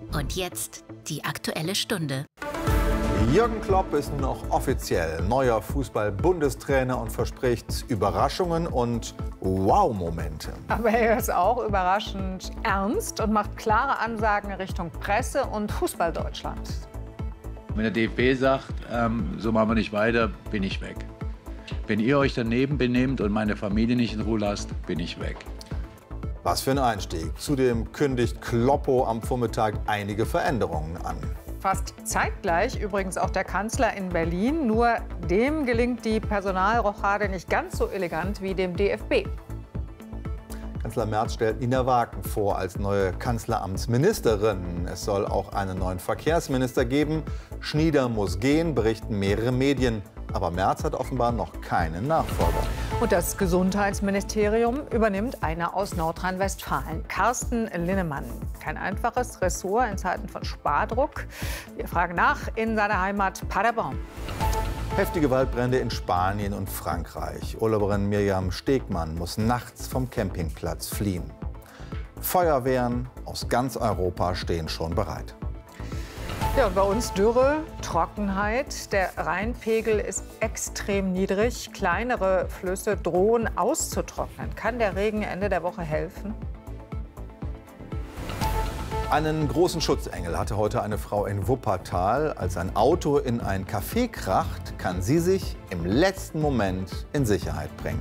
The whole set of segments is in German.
Und jetzt die Aktuelle Stunde. Jürgen Klopp ist nun auch offiziell neuer Fußball-Bundestrainer und verspricht Überraschungen und Wow-Momente. Aber er ist auch überraschend ernst und macht klare Ansagen Richtung Presse und Fußball-Deutschland. Wenn der DFB sagt, so machen wir nicht weiter, bin ich weg. Wenn ihr euch daneben benehmt und meine Familie nicht in Ruhe lasst, bin ich weg. Was für ein Einstieg. Zudem kündigt Kloppo am Vormittag einige Veränderungen an. Fast zeitgleich übrigens auch der Kanzler in Berlin. Nur dem gelingt die Personalrochade nicht ganz so elegant wie dem DFB. Kanzler Merz stellt Nina Wagen vor als neue Kanzleramtsministerin. Es soll auch einen neuen Verkehrsminister geben. Schnieder muss gehen, berichten mehrere Medien. Aber Merz hat offenbar noch keinen Nachfolger. Und das Gesundheitsministerium übernimmt einer aus Nordrhein-Westfalen, Carsten Linnemann. Kein einfaches Ressort in Zeiten von Spardruck. Wir fragen nach in seiner Heimat Paderborn. Heftige Waldbrände in Spanien und Frankreich. Urlauberin Mirjam Stegmann muss nachts vom Campingplatz fliehen. Feuerwehren aus ganz Europa stehen schon bereit. Ja, und bei uns Dürre, Trockenheit. Der Rheinpegel ist extrem niedrig. Kleinere Flüsse drohen auszutrocknen. Kann der Regen Ende der Woche helfen? Einen großen Schutzengel hatte heute eine Frau in Wuppertal. Als ein Auto in ein Café kracht, kann sie sich im letzten Moment in Sicherheit bringen.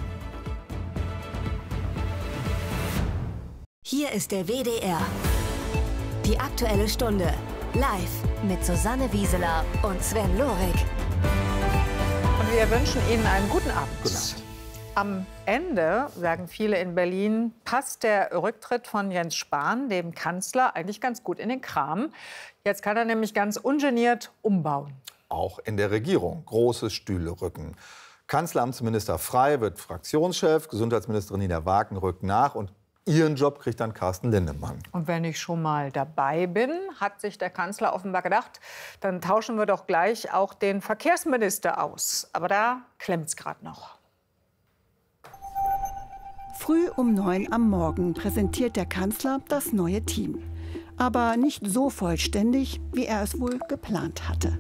Hier ist der WDR. Die Aktuelle Stunde. Live mit Susanne Wieseler und Sven Lorik. Und wir wünschen Ihnen einen guten Abend. Gute Nacht. Am Ende, sagen viele in Berlin, passt der Rücktritt von Jens Spahn, dem Kanzler, eigentlich ganz gut in den Kram. Jetzt kann er nämlich ganz ungeniert umbauen. Auch in der Regierung große Stühle rücken. Kanzleramtsminister Frey wird Fraktionschef, Gesundheitsministerin Nina Wagen rückt nach und ihren Job kriegt dann Carsten Linnemann. Und wenn ich schon mal dabei bin, hat sich der Kanzler offenbar gedacht, dann tauschen wir doch gleich auch den Verkehrsminister aus. Aber da klemmt's gerade noch. Früh um 9 am Morgen präsentiert der Kanzler das neue Team. Aber nicht so vollständig, wie er es wohl geplant hatte.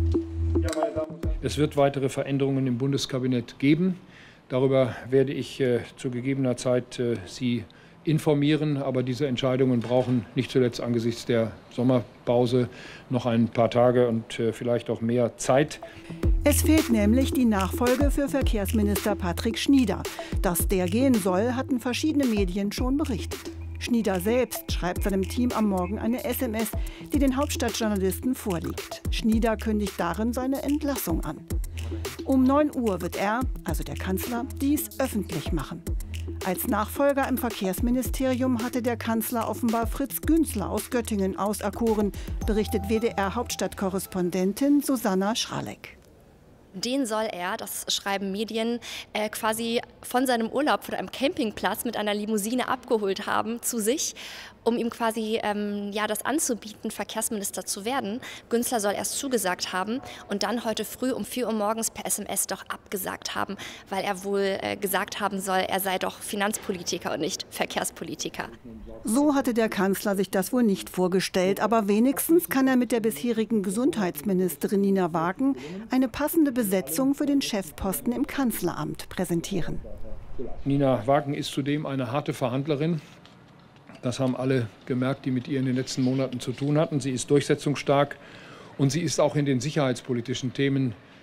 Es wird weitere Veränderungen im Bundeskabinett geben. Darüber werde ich zu gegebener Zeit Sie informieren. Aber diese Entscheidungen brauchen nicht zuletzt angesichts der Sommerpause noch ein paar Tage und vielleicht auch mehr Zeit. Es fehlt nämlich die Nachfolge für Verkehrsminister Patrick Schnieder. Dass der gehen soll, hatten verschiedene Medien schon berichtet. Schnieder selbst schreibt seinem Team am Morgen eine SMS, die den Hauptstadtjournalisten vorliegt. Schnieder kündigt darin seine Entlassung an. Um 9 Uhr wird er, also der Kanzler, dies öffentlich machen. Als Nachfolger im Verkehrsministerium hatte der Kanzler offenbar Fritz Günzler aus Göttingen auserkoren, berichtet WDR-Hauptstadtkorrespondentin Susanna Schralek. Den soll er, das schreiben Medien, quasi von seinem Urlaub von einem Campingplatz mit einer Limousine abgeholt haben zu sich, um ihm quasi das anzubieten, Verkehrsminister zu werden. Günzler soll erst zugesagt haben und dann heute früh um 4 Uhr morgens per SMS doch abgesagt haben, weil er wohl gesagt haben soll, er sei doch Finanzpolitiker und nicht Verkehrspolitiker. So hatte der Kanzler sich das wohl nicht vorgestellt, aber wenigstens kann er mit der bisherigen Gesundheitsministerin Nina Wagen eine passende Besetzung für den Chefposten im Kanzleramt präsentieren. Nina Wagen ist zudem eine harte Verhandlerin. Das haben alle gemerkt, die mit ihr in den letzten Monaten zu tun hatten. Sie ist durchsetzungsstark und sie ist auch in den sicherheitspolitischen Themen